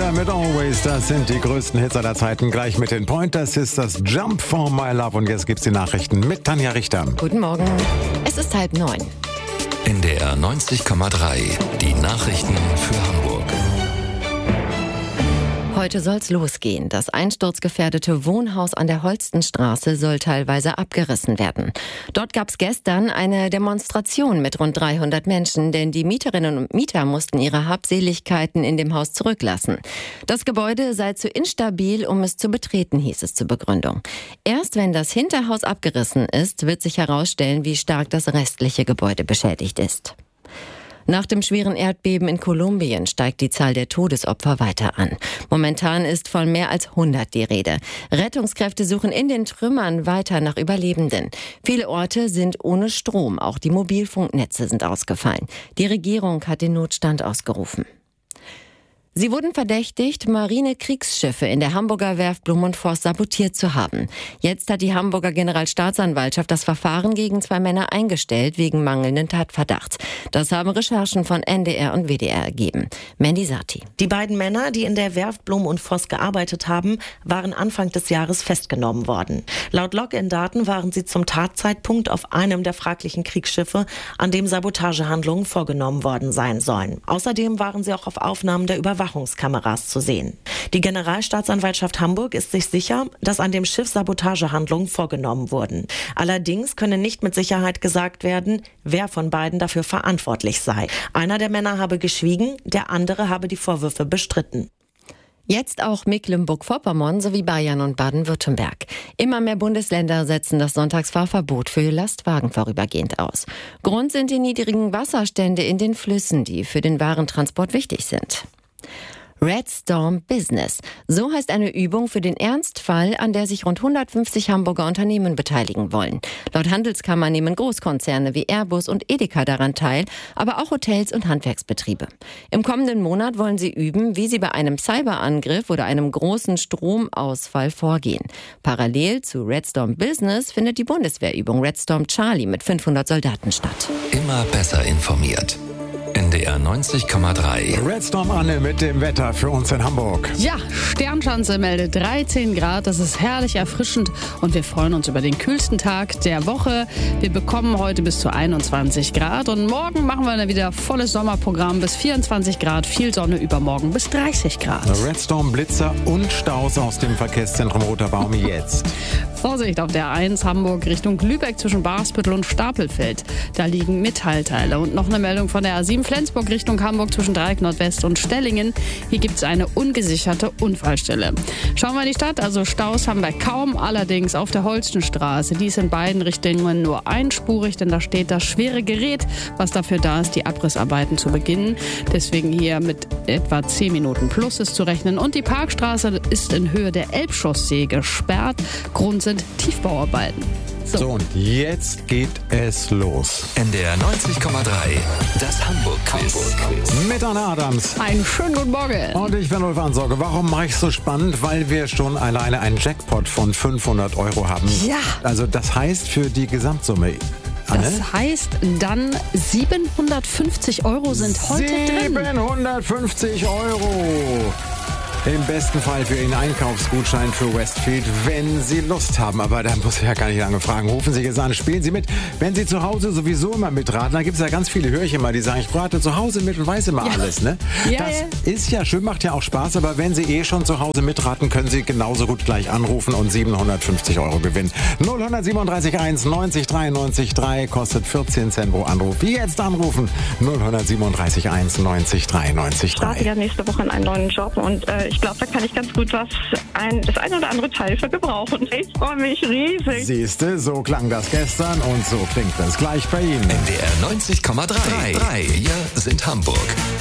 Richter mit Always, das sind die größten Hits aller Zeiten. Gleich mit den Pointers ist das Jump for My Love. Und jetzt gibt's die Nachrichten mit Tanja Richter. Guten Morgen, es ist 8:30. NDR 90,3, die Nachrichten für Hamburg. Heute soll's losgehen. Das einsturzgefährdete Wohnhaus an der Holstenstraße soll teilweise abgerissen werden. Dort gab's gestern eine Demonstration mit rund 300 Menschen, denn die Mieterinnen und Mieter mussten ihre Habseligkeiten in dem Haus zurücklassen. Das Gebäude sei zu instabil, um es zu betreten, hieß es zur Begründung. Erst wenn das Hinterhaus abgerissen ist, wird sich herausstellen, wie stark das restliche Gebäude beschädigt ist. Nach dem schweren Erdbeben in Kolumbien steigt die Zahl der Todesopfer weiter an. Momentan ist von mehr als 100 die Rede. Rettungskräfte suchen in den Trümmern weiter nach Überlebenden. Viele Orte sind ohne Strom, auch die Mobilfunknetze sind ausgefallen. Die Regierung hat den Notstand ausgerufen. Sie wurden verdächtigt, Marinekriegsschiffe in der Hamburger Werft Blum und Voss sabotiert zu haben. Jetzt hat die Hamburger Generalstaatsanwaltschaft das Verfahren gegen 2 Männer eingestellt wegen mangelnden Tatverdachts. Das haben Recherchen von NDR und WDR ergeben. Mandy Sati. Die beiden Männer, die in der Werft Blum und Voss gearbeitet haben, waren Anfang des Jahres festgenommen worden. Laut Login-Daten waren sie zum Tatzeitpunkt auf einem der fraglichen Kriegsschiffe, an dem Sabotagehandlungen vorgenommen worden sein sollen. Außerdem waren sie auch auf Aufnahmen der Überwachungskameras zu sehen. Die Generalstaatsanwaltschaft Hamburg ist sich sicher, dass an dem Schiff Sabotagehandlungen vorgenommen wurden. Allerdings könne nicht mit Sicherheit gesagt werden, wer von beiden dafür verantwortlich sei. Einer der Männer habe geschwiegen, der andere habe die Vorwürfe bestritten. Jetzt auch Mecklenburg-Vorpommern sowie Bayern und Baden-Württemberg. Immer mehr Bundesländer setzen das Sonntagsfahrverbot für Lastwagen vorübergehend aus. Grund sind die niedrigen Wasserstände in den Flüssen, die für den Warentransport wichtig sind. Red Storm Business. So heißt eine Übung für den Ernstfall, an der sich rund 150 Hamburger Unternehmen beteiligen wollen. Laut Handelskammer nehmen Großkonzerne wie Airbus und Edeka daran teil, aber auch Hotels und Handwerksbetriebe. Im kommenden Monat wollen sie üben, wie sie bei einem Cyberangriff oder einem großen Stromausfall vorgehen. Parallel zu Red Storm Business findet die Bundeswehrübung Red Storm Charlie mit 500 Soldaten statt. Immer besser informiert. NDR 90,3. Red Storm Anne mit dem Wetter für uns in Hamburg. Ja, Sternschanze meldet 13 Grad. Das ist herrlich erfrischend und wir freuen uns über den kühlsten Tag der Woche. Wir bekommen heute bis zu 21 Grad und morgen machen wir dann wieder volles Sommerprogramm bis 24 Grad. Viel Sonne, übermorgen bis 30 Grad. Red Storm, Blitzer und Staus aus dem Verkehrszentrum Roter Baum jetzt. Vorsicht auf der A1 Hamburg Richtung Lübeck zwischen Barsbüttel und Stapelfeld. Da liegen Metallteile. Und noch eine Meldung von der A7 Flensburg Richtung Hamburg zwischen Dreieck Nordwest und Stellingen. Hier gibt es eine ungesicherte Unfallstelle. Schauen wir in die Stadt. Also Staus haben wir kaum, allerdings auf der Holstenstraße. Die ist in beiden Richtungen nur einspurig, denn da steht das schwere Gerät, was dafür da ist, die Abrissarbeiten zu beginnen. Deswegen hier mit etwa 10 Minuten plus ist zu rechnen. Und die Parkstraße ist in Höhe der Elbchaussee gesperrt. Grund sind Tiefbauarbeiten. So, und jetzt geht es los. NDR 90,3, das Hamburg-Quiz. Mit Anna Adams. Einen schönen guten Morgen. Und ich bin Ulf Ansorge. Warum mache ich es so spannend? Weil wir schon alleine einen Jackpot von 500 € haben. Ja. Also das heißt für die Gesamtsumme. Anne? Das heißt dann 750 € sind heute drin. 750 €. Im besten Fall für Ihren Einkaufsgutschein für Westfield, wenn Sie Lust haben. Aber da muss ich ja gar nicht lange fragen. Rufen Sie jetzt an, spielen Sie mit. Wenn Sie zu Hause sowieso immer mitraten, da gibt es ja ganz viele Hörchen mal, die sagen, ich rate zu Hause mit und weiß immer alles. Ne? Ja, das ist ja schön, macht ja auch Spaß. Aber wenn Sie schon zu Hause mitraten, können Sie genauso gut gleich anrufen und 750 € gewinnen. 0137 1 90 93 3 kostet 14 Cent pro Anruf. Jetzt anrufen. 0137 1 90 93 3. Ich starte ja nächste Woche in einen neuen Job und ich glaube, da kann ich ganz gut das ein oder andere Teil für gebrauchen. Ich freue mich riesig. Siehste, so klang das gestern und so klingt das gleich bei Ihnen. NDR 90,3. Wir sind Hamburg.